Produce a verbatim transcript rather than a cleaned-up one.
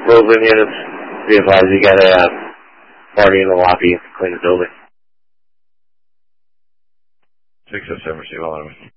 Roseland units, be advised you got a uh, party in the lobby. Clean the building. six oh seven, receive all of